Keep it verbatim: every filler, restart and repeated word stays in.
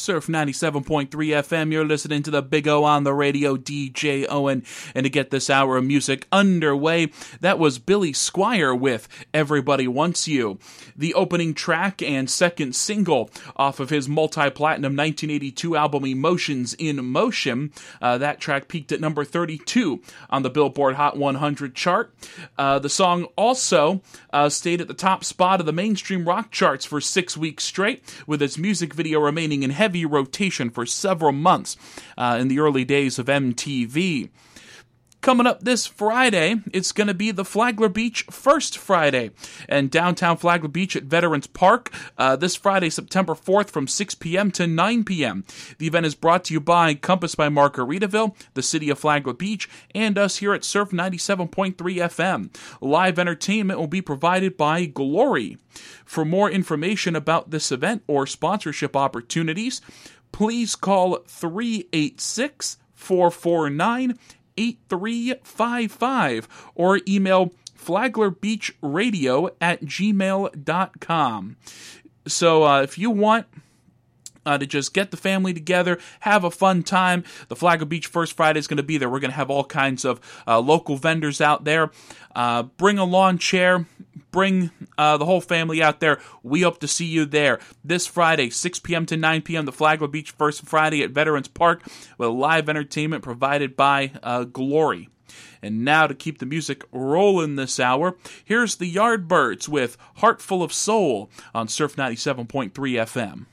Surf ninety-seven point three F M, you're listening to the Big O on the radio, D J Owen. And to get this hour of music underway, that was Billy Squier with Everybody Wants You. The opening track and second single off of his multi-platinum nineteen eighty-two album Emotions in Motion. Uh, that track peaked at number thirty-two on the Billboard Hot one hundred chart. Uh, the song also uh, stayed at the top spot of the mainstream rock charts for six weeks straight, with its music video remaining in heavy rotation for several months uh, in the early days of M T V. Coming up this Friday, it's going to be the Flagler Beach First Friday, and downtown Flagler Beach at Veterans Park uh, this Friday, September fourth, from six p.m. to nine p.m. The event is brought to you by Compass by Margaritaville, the City of Flagler Beach, and us here at Surf ninety-seven point three F M. Live entertainment will be provided by Glory. For more information about this event or sponsorship opportunities, please call three eight six, four four nine, eight three five five or email flaglerbeachradio at gmail dot com. So uh, if you want Uh, to just get the family together, have a fun time, the Flagler Beach First Friday is going to be there. We're going to have all kinds of uh, local vendors out there. Uh, bring a lawn chair, bring uh, the whole family out there. We hope to see you there this Friday, six p.m. to nine p.m., the Flagler Beach First Friday at Veterans Park, with live entertainment provided by uh, Glory. And now, to keep the music rolling this hour, here's the Yardbirds with Heart Full of Soul on Surf ninety-seven point three F M.